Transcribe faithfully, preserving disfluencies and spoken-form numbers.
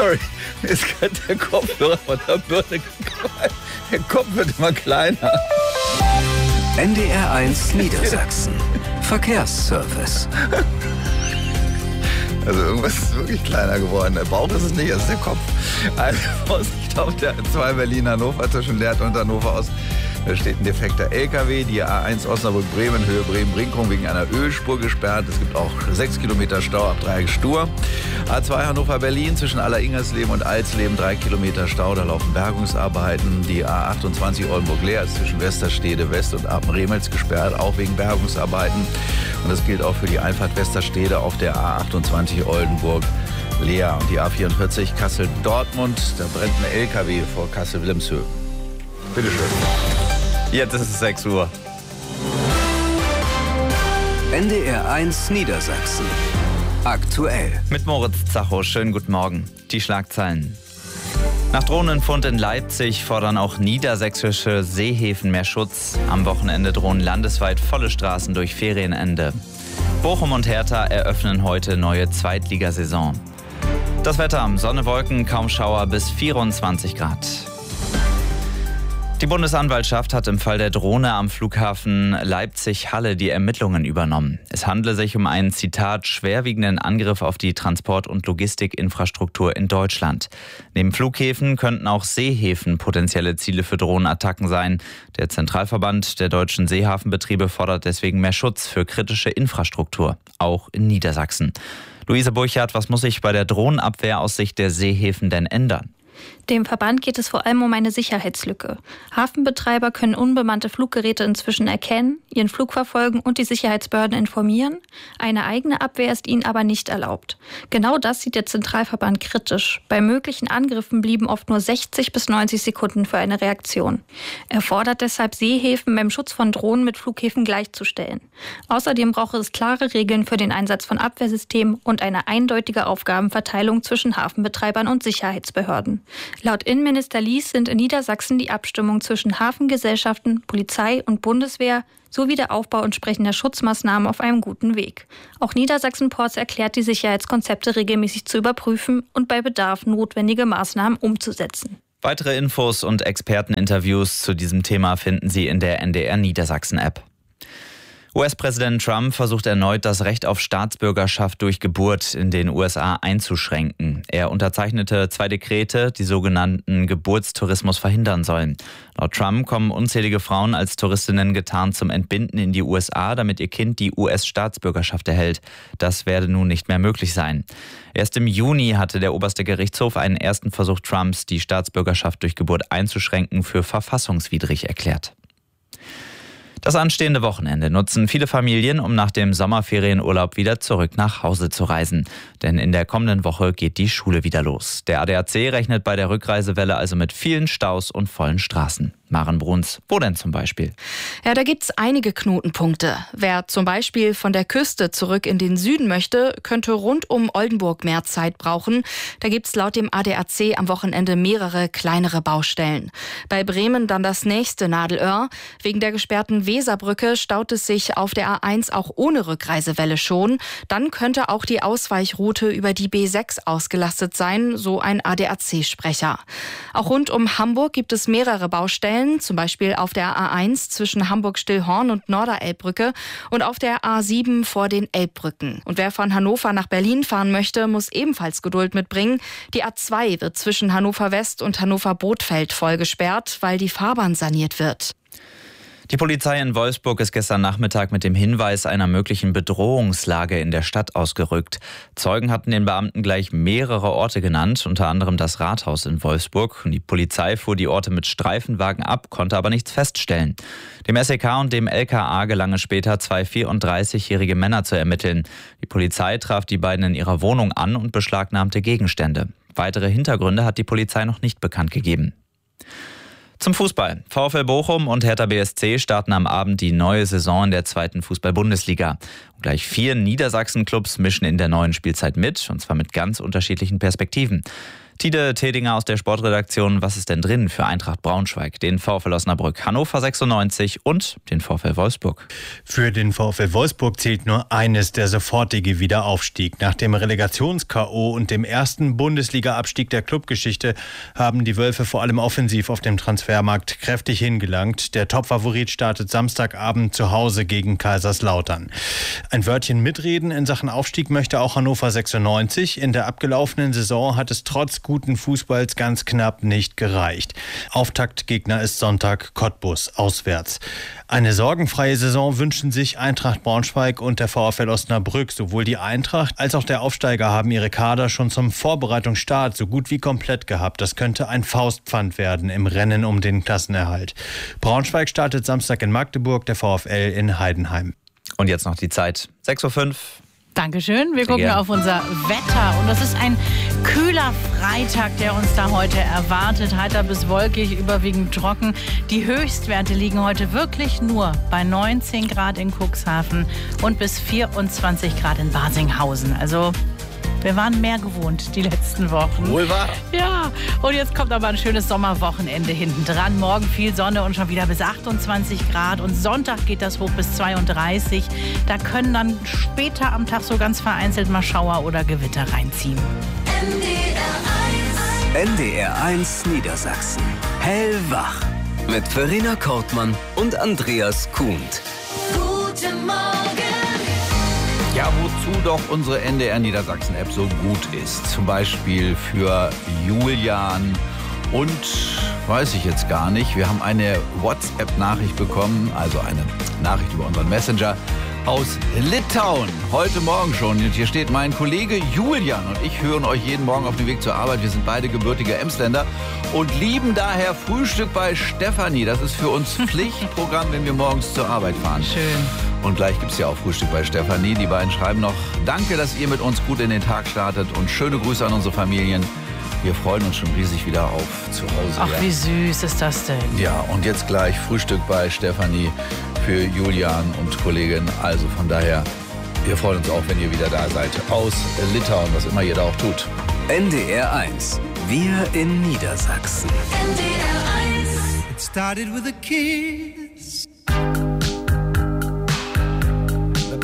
Sorry, mir ist gerade der Kopfhörer von der Birne gefallen. Der Kopf wird immer kleiner. N D R eins Niedersachsen. Verkehrsservice. Also irgendwas ist wirklich kleiner geworden. Der Bauch ist es nicht, das ist der Kopf. Also Vorsicht auf der A zwei Berlin-Hannover zwischen Lehrte und Hannover Ost. Da steht ein defekter L K W, die A eins Osnabrück-Bremen, Höhe Bremen-Brinkum wegen einer Ölspur gesperrt. Es gibt auch sechs Kilometer Stau ab Dreieck-Stur. A zwei Hannover-Berlin zwischen Aller-Ingersleben und Alsleben, drei Kilometer Stau, da laufen Bergungsarbeiten. Die A achtundzwanzig Oldenburg-Leer ist zwischen Westerstede West und Apen-Remels gesperrt, auch wegen Bergungsarbeiten. Und das gilt auch für die Einfahrt Westerstede auf der A achtundzwanzig Oldenburg-Leer. Und die A vierundvierzig Kassel-Dortmund, da brennt ein L K W vor Kassel-Wilhelmshöhe. Bitteschön. Jetzt ist es sechs Uhr. N D R eins Niedersachsen. Aktuell. Mit Moritz Zacho, schönen guten Morgen. Die Schlagzeilen. Nach Drohnenfund in Leipzig fordern auch niedersächsische Seehäfen mehr Schutz. Am Wochenende drohen landesweit volle Straßen durch Ferienende. Bochum und Hertha eröffnen heute neue Zweitligasaison. Das Wetter: Sonne, Wolken, kaum Schauer bis vierundzwanzig Grad. Die Bundesanwaltschaft hat im Fall der Drohne am Flughafen Leipzig-Halle die Ermittlungen übernommen. Es handle sich um einen, Zitat, schwerwiegenden Angriff auf die Transport- und Logistikinfrastruktur in Deutschland. Neben Flughäfen könnten auch Seehäfen potenzielle Ziele für Drohnenattacken sein. Der Zentralverband der deutschen Seehafenbetriebe fordert deswegen mehr Schutz für kritische Infrastruktur, auch in Niedersachsen. Luise Burchardt, was muss sich bei der Drohnenabwehr aus Sicht der Seehäfen denn ändern? Dem Verband geht es vor allem um eine Sicherheitslücke. Hafenbetreiber können unbemannte Fluggeräte inzwischen erkennen, ihren Flug verfolgen und die Sicherheitsbehörden informieren. Eine eigene Abwehr ist ihnen aber nicht erlaubt. Genau das sieht der Zentralverband kritisch. Bei möglichen Angriffen blieben oft nur sechzig bis neunzig Sekunden für eine Reaktion. Er fordert deshalb, Seehäfen beim Schutz von Drohnen mit Flughäfen gleichzustellen. Außerdem brauche es klare Regeln für den Einsatz von Abwehrsystemen und eine eindeutige Aufgabenverteilung zwischen Hafenbetreibern und Sicherheitsbehörden. Laut Innenminister Lies sind in Niedersachsen die Abstimmung zwischen Hafengesellschaften, Polizei und Bundeswehr sowie der Aufbau entsprechender Schutzmaßnahmen auf einem guten Weg. Auch Niedersachsen-Ports erklärt, die Sicherheitskonzepte regelmäßig zu überprüfen und bei Bedarf notwendige Maßnahmen umzusetzen. Weitere Infos und Experteninterviews zu diesem Thema finden Sie in der N D R Niedersachsen-App. U S-Präsident Trump versucht erneut, das Recht auf Staatsbürgerschaft durch Geburt in den U S A einzuschränken. Er unterzeichnete zwei Dekrete, die sogenannten Geburtstourismus verhindern sollen. Laut Trump kommen unzählige Frauen als Touristinnen getarnt zum Entbinden in die U S A, damit ihr Kind die U S-Staatsbürgerschaft erhält. Das werde nun nicht mehr möglich sein. Erst im Juni hatte der oberste Gerichtshof einen ersten Versuch Trumps, die Staatsbürgerschaft durch Geburt einzuschränken, für verfassungswidrig erklärt. Das anstehende Wochenende nutzen viele Familien, um nach dem Sommerferienurlaub wieder zurück nach Hause zu reisen. Denn in der kommenden Woche geht die Schule wieder los. Der A D A C rechnet bei der Rückreisewelle also mit vielen Staus und vollen Straßen. Maren Bruns, wo denn zum Beispiel? Ja, da gibt's einige Knotenpunkte. Wer zum Beispiel von der Küste zurück in den Süden möchte, könnte rund um Oldenburg mehr Zeit brauchen. Da gibt's laut dem A D A C am Wochenende mehrere kleinere Baustellen. Bei Bremen dann das nächste Nadelöhr. Wegen der gesperrten Weserbrücke staut es sich auf der A eins auch ohne Rückreisewelle schon. Dann könnte auch die Ausweichroute über die B sechs ausgelastet sein, so ein A D A C-Sprecher. Auch rund um Hamburg gibt es mehrere Baustellen, zum Beispiel auf der A eins zwischen Hamburg-Stillhorn und Norderelbbrücke und auf der A sieben vor den Elbbrücken. Und wer von Hannover nach Berlin fahren möchte, muss ebenfalls Geduld mitbringen. Die A zwei wird zwischen Hannover West und Hannover Bothfeld voll gesperrt, weil die Fahrbahn saniert wird. Die Polizei in Wolfsburg ist gestern Nachmittag mit dem Hinweis einer möglichen Bedrohungslage in der Stadt ausgerückt. Zeugen hatten den Beamten gleich mehrere Orte genannt, unter anderem das Rathaus in Wolfsburg. Die Polizei fuhr die Orte mit Streifenwagen ab, konnte aber nichts feststellen. Dem S E K und dem L K A gelang es später, zwei vierunddreißigjährige Männer zu ermitteln. Die Polizei traf die beiden in ihrer Wohnung an und beschlagnahmte Gegenstände. Weitere Hintergründe hat die Polizei noch nicht bekannt gegeben. Zum Fußball. VfL Bochum und Hertha B S C starten am Abend die neue Saison in der zweiten Fußball-Bundesliga. Und gleich vier Niedersachsen-Clubs mischen in der neuen Spielzeit mit, und zwar mit ganz unterschiedlichen Perspektiven. Tide Tedinger aus der Sportredaktion. Was ist denn drin für Eintracht Braunschweig, den VfL Osnabrück, Hannover sechsundneunzig und den VfL Wolfsburg? Für den VfL Wolfsburg zählt nur eines, der sofortige Wiederaufstieg. Nach dem Relegations-K O und dem ersten Bundesliga-Abstieg der Clubgeschichte haben die Wölfe vor allem offensiv auf dem Transfermarkt kräftig hingelangt. Der Topfavorit startet Samstagabend zu Hause gegen Kaiserslautern. Ein Wörtchen mitreden in Sachen Aufstieg möchte auch Hannover sechsundneunzig. In der abgelaufenen Saison hat es trotz guten Fußballs ganz knapp nicht gereicht. Auftaktgegner ist Sonntag Cottbus auswärts. Eine sorgenfreie Saison wünschen sich Eintracht Braunschweig und der VfL Osnabrück. Sowohl die Eintracht als auch der Aufsteiger haben ihre Kader schon zum Vorbereitungsstart so gut wie komplett gehabt. Das könnte ein Faustpfand werden im Rennen um den Klassenerhalt. Braunschweig startet Samstag in Magdeburg, der VfL in Heidenheim. Und jetzt noch die Zeit. sechs Uhr fünf. Dankeschön. Wir gucken gerne auf unser Wetter. Und das ist ein kühler Freitag, der uns da heute erwartet. Heiter bis wolkig, überwiegend trocken. Die Höchstwerte liegen heute wirklich nur bei neunzehn Grad in Cuxhaven und bis vierundzwanzig Grad in Basinghausen. Also wir waren mehr gewohnt die letzten Wochen. Wohl wahr. Ja, und jetzt kommt aber ein schönes Sommerwochenende hinten dran. Morgen viel Sonne und schon wieder bis achtundzwanzig Grad. Und Sonntag geht das hoch bis zweiunddreißig. Da können dann später am Tag so ganz vereinzelt mal Schauer oder Gewitter reinziehen. N D R eins Niedersachsen. Hellwach. Mit Verena Kortmann und Andreas Kuhnt. Guten Morgen. Ja, wozu doch unsere N D R Niedersachsen-App so gut ist. Zum Beispiel für Julian und, weiß ich jetzt gar nicht, wir haben eine WhatsApp-Nachricht bekommen, also eine Nachricht über unseren Messenger aus Litauen. Heute Morgen schon. Und hier steht: Mein Kollege Julian und ich hören euch jeden Morgen auf dem Weg zur Arbeit. Wir sind beide gebürtige Emsländer und lieben daher Frühstück bei Stefanie. Das ist für uns Pflichtprogramm, wenn wir morgens zur Arbeit fahren. Schön. Und gleich gibt es ja auch Frühstück bei Stefanie. Die beiden schreiben noch: Danke, dass ihr mit uns gut in den Tag startet und schöne Grüße an unsere Familien. Wir freuen uns schon riesig wieder auf zu Hause. Ach, ja. wie süß ist das denn? Ja, und jetzt gleich Frühstück bei Stefanie für Julian und Kollegin. Also von daher, wir freuen uns auch, wenn ihr wieder da seid. Aus Litauen, was immer ihr da auch tut. N D R eins. Wir in Niedersachsen. N D R eins. It started with a kiss.